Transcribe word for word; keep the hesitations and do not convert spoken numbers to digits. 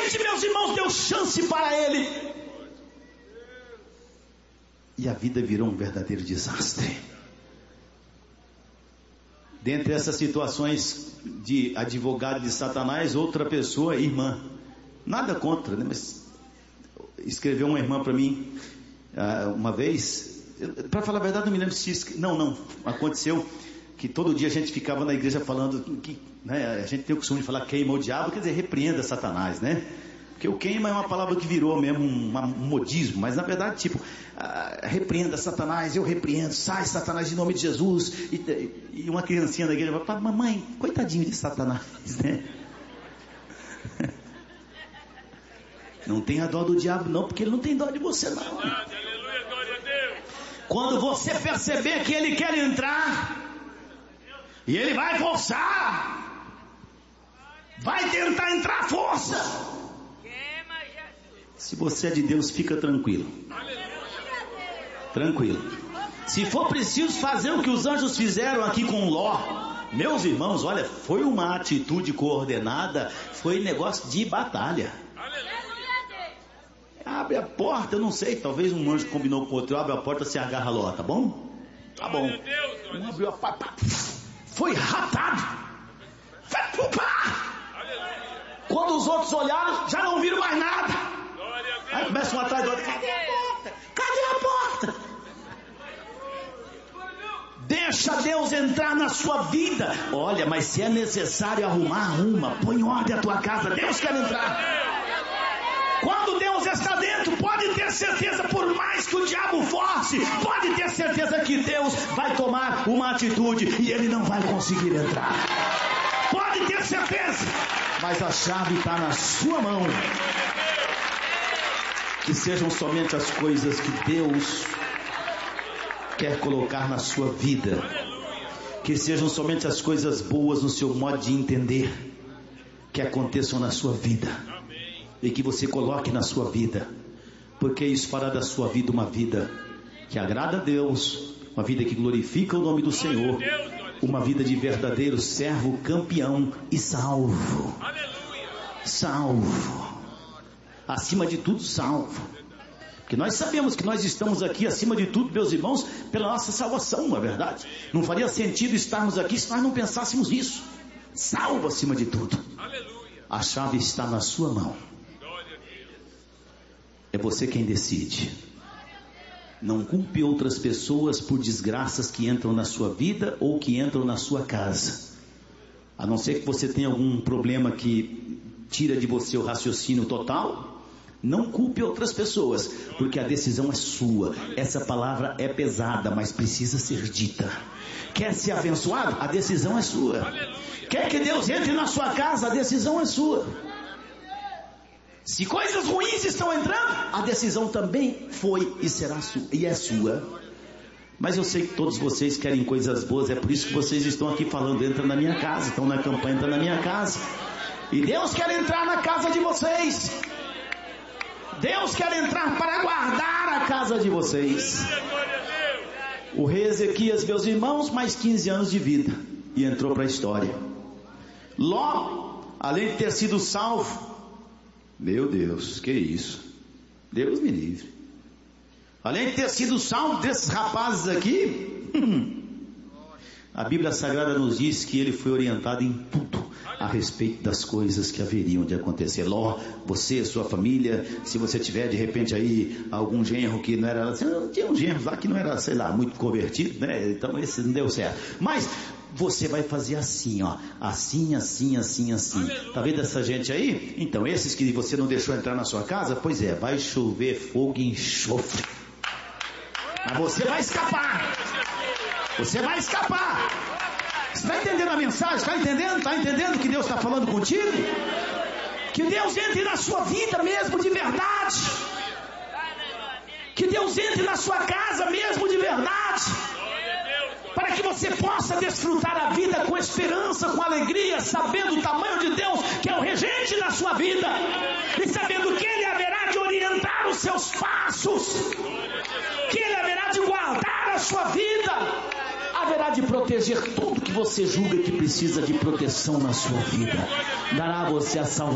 repente, meus irmãos, deu chance para ele. E a vida virou um verdadeiro desastre. Dentre essas situações de advogado de Satanás, outra pessoa, irmã, nada contra, né? Mas escreveu uma irmã para mim uh, uma vez, para falar a verdade não me lembro se, não, não, aconteceu que todo dia a gente ficava na igreja falando, que, né, a gente tem o costume de falar queima o diabo, quer dizer, repreenda Satanás, né? Porque o queima é uma palavra que virou mesmo um, um modismo, mas na verdade, tipo, ah, repreenda Satanás, eu repreendo, sai Satanás em nome de Jesus. E, e uma criancinha da igreja fala, mamãe, coitadinho de Satanás, né? Não tenha dó do diabo não, porque ele não tem dó de você não. Quando você perceber que ele quer entrar, e ele vai forçar, vai tentar entrar à força. Se você é de Deus, fica tranquilo. Tranquilo. Se for preciso fazer o que os anjos fizeram aqui com Ló, meus irmãos, olha, foi uma atitude coordenada, foi negócio de batalha. Abre a porta, eu não sei, talvez um anjo combinou com o outro, abre a porta, se agarra Ló, tá bom? Tá bom. Um abriu a porta, foi ratado. Quando os outros olharam, já não viram mais nada. Aí começa um atrás do outro. Cadê a porta? Cadê a porta? Deixa Deus entrar na sua vida. Olha, mas se é necessário arrumar, arruma. Põe em ordem a tua casa. Deus quer entrar. Quando Deus está dentro, pode ter certeza, por mais que o diabo force, pode ter certeza que Deus vai tomar uma atitude e ele não vai conseguir entrar. Pode ter certeza. Mas a chave está na sua mão. Que sejam somente as coisas que Deus quer colocar na sua vida. Que sejam somente as coisas boas no seu modo de entender que aconteçam na sua vida. E que você coloque na sua vida. Porque isso fará da sua vida uma vida que agrada a Deus. Uma vida que glorifica o nome do Senhor. Uma vida de verdadeiro servo, campeão e salvo. Salvo. Acima de tudo, salvo. Porque nós sabemos que nós estamos aqui, acima de tudo, meus irmãos, pela nossa salvação, não é verdade? Não faria sentido estarmos aqui se nós não pensássemos nisso. Salvo acima de tudo. A chave está na sua mão. É você quem decide. Não culpe outras pessoas por desgraças que entram na sua vida ou que entram na sua casa. A não ser que você tenha algum problema que tira de você o raciocínio total. Não culpe outras pessoas, porque a decisão é sua. Essa palavra é pesada, mas precisa ser dita. Quer ser abençoado? A decisão é sua. Quer que Deus entre na sua casa? A decisão é sua. Se coisas ruins estão entrando, a decisão também foi e será sua, e é sua. Mas eu sei que todos vocês querem coisas boas, é por isso que vocês estão aqui falando, entra na minha casa, estão na campanha, entra na minha casa. E Deus quer entrar na casa de vocês. Deus quer entrar para guardar a casa de vocês. O rei Ezequias, meus irmãos, mais quinze anos de vida, e entrou para a história. Ló, além de ter sido salvo, meu Deus, que isso? Deus me livre. Além de ter sido salvo desses rapazes aqui, a Bíblia Sagrada nos diz que ele foi orientado em tudo a respeito das coisas que haveriam de acontecer. Ló, você, sua família, se você tiver de repente aí algum genro que não era, tinha um genro lá que não era, sei lá, muito convertido, né? Então esse não deu certo. Mas você vai fazer assim, ó, assim, assim, assim, assim. Tá vendo essa gente aí? Então esses que você não deixou entrar na sua casa, pois é, vai chover fogo e enxofre. Mas você vai escapar. Você vai escapar. Você está entendendo a mensagem? Está entendendo? Está entendendo que Deus está falando contigo? Que Deus entre na sua vida mesmo de verdade. Que Deus entre na sua casa mesmo de verdade. Para que você possa desfrutar a vida com esperança, com alegria, sabendo o tamanho de Deus, que é o regente da sua vida, e sabendo que Ele haverá de orientar os seus passos, que Ele haverá de guardar a sua vida, haverá de proteger tudo que você julga que precisa de proteção na sua vida, dará a você a salvação.